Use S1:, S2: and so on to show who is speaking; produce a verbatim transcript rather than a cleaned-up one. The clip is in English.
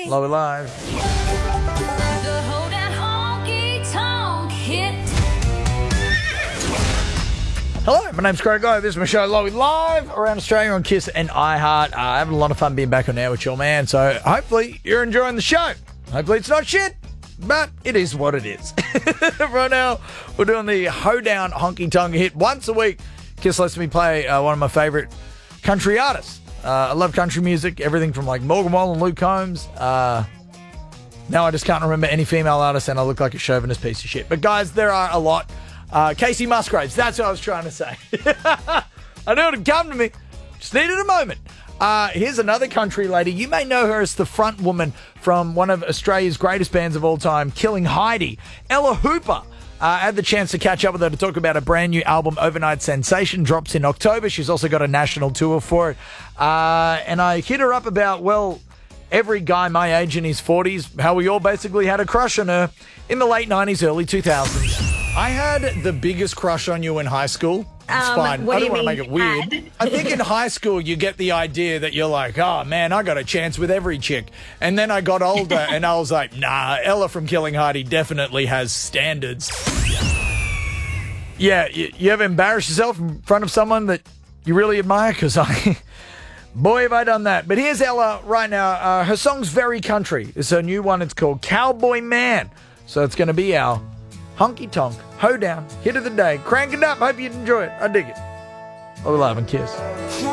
S1: Lower Live.
S2: The Hoedown Honky Tonk Hit.
S1: Hello, my name's Craig Lowe. This is my show, Lowy Live, around Australia on Kiss and iHeart. Uh, having a lot of fun being back on air with your man, so hopefully you're enjoying the show. Hopefully it's not shit, but it is what it is. Right now, we're doing the Hoedown Honky Tonk Hit once a week. Kiss lets me play uh, one of my favourite country artists. Uh, I love country music, everything from like Morgan Wallen, Luke Combs. Uh, now I just can't remember any female artists, and I look like a chauvinist piece of shit. But guys, there are a lot. Uh, Casey Musgraves, that's what I was trying to say. I knew it would come to me. Just needed a moment. Uh, here's another country lady. You may know her as the front woman from one of Australia's greatest bands of all time, Killing Heidi. Ella Hooper. Uh, I had the chance to catch up with her to talk about a brand new album, Overnight Sensation, drops in October. She's also got a national tour for it. Uh, and I hit her up about, well, every guy my age in his forties, how we all basically had a crush on her in the late nineties, early two thousands. I had the biggest crush on you in high school. It's
S3: Um,
S1: fine.
S3: what
S1: I
S3: do
S1: don't
S3: you
S1: want to make
S3: mean
S1: it weird.
S3: had?
S1: I think in high school you get the idea that you're like, oh man, I got a chance with every chick. And then I got older and I was like, nah, Ella from Killing Heidi definitely has standards. Yeah, you, you ever embarrass yourself in front of someone that you really admire? Because I, boy, have I done that. But here's Ella right now. Uh, her song's very country. It's her new one. It's called Cowboy Man. So it's going to be our honky tonk, hoedown, hit of the day. Crank it up. Hope you enjoy it. I dig it. Love and kiss.